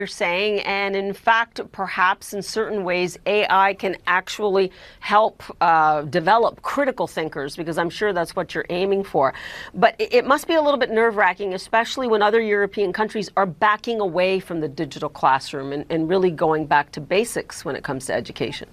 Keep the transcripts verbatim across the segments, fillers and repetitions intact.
you're saying, and in fact, perhaps in certain ways, A I can actually help uh, develop critical thinkers, because I'm sure that's what you're aiming for. But it must be a little bit nerve-wracking, especially when other European countries are backing away from the digital classroom and, and really going back to basics when it comes to education.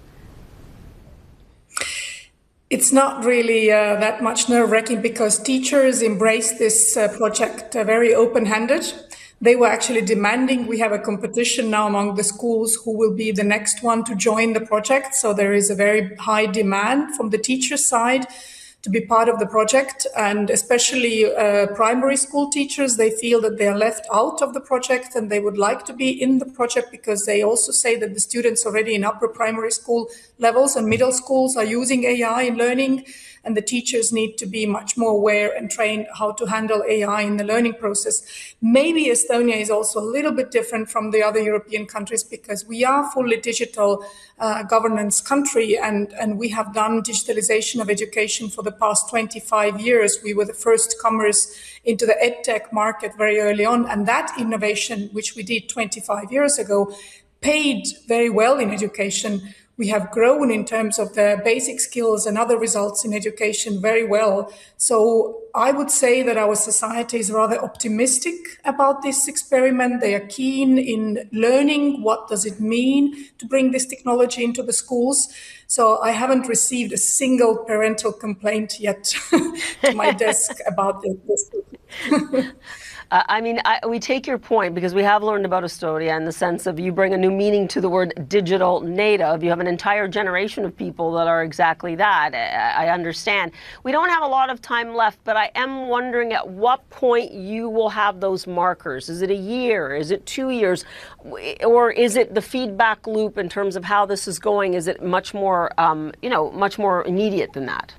It's not really uh, that much nerve-wracking, because teachers embrace this uh, project uh, very open-handed. They were actually demanding, we have a competition now among the schools who will be the next one to join the project. So there is a very high demand from the teacher side to be part of the project, and especially uh, primary school teachers, they feel that they are left out of the project and they would like to be in the project, because they also say that the students already in upper primary school levels and middle schools are using A I in learning, and the teachers need to be much more aware and trained how to handle A I in the learning process. Maybe Estonia is also a little bit different from the other European countries, because we are fully digital uh, governance country, and, and we have done digitalization of education for the past twenty-five years. We were the first comers into the edtech market very early on, and that innovation, which we did twenty-five years ago, paid very well in education. We have grown in terms of the basic skills and other results in education very well. So I would say that our society is rather optimistic about this experiment. They are keen in learning what does it mean to bring this technology into the schools. So I haven't received a single parental complaint yet to my desk about this. Uh, I mean, I, we take your point, because we have learned about Estonia in the sense of you bring a new meaning to the word digital native. You have an entire generation of people that are exactly that. I, I understand. We don't have a lot of time left, but I am wondering at what point you will have those markers. Is it a year? Is it two years? Or is it the feedback loop in terms of how this is going? Is it much more, um, you know, much more immediate than that?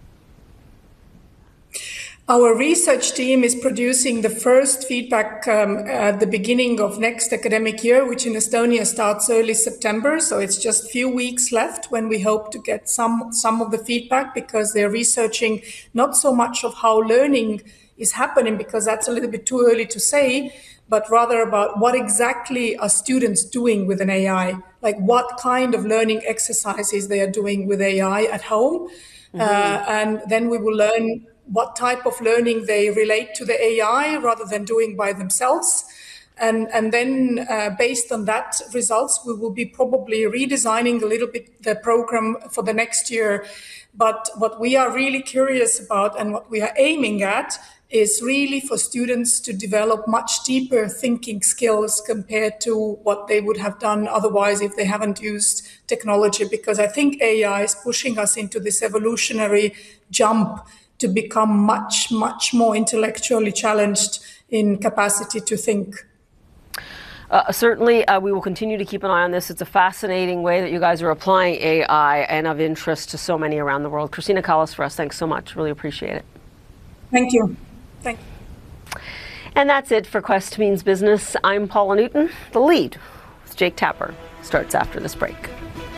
Our research team is producing the first feedback um, at the beginning of next academic year, which in Estonia starts early September. So it's just a few weeks left when we hope to get some, some of the feedback, because they're researching not so much of how learning is happening, because that's a little bit too early to say, but rather about what exactly are students doing with an A I, like what kind of learning exercises they are doing with A I at home. Mm-hmm. uh, and then we will learn what type of learning they relate to the A I rather than doing by themselves. And, and then uh, based on that results, we will be probably redesigning a little bit the program for the next year. But what we are really curious about and what we are aiming at is really for students to develop much deeper thinking skills compared to what they would have done otherwise if they haven't used technology. Because I think A I is pushing us into this evolutionary jump to become much, much more intellectually challenged in capacity to think. Uh, certainly, uh, we will continue to keep an eye on this. It's a fascinating way that you guys are applying A I, and of interest to so many around the world. Krisztina Kallas for us, thanks so much. Really appreciate it. Thank you. Thank you. And that's it for Quest Means Business. I'm Paula Newton. The Lead with Jake Tapper starts after this break.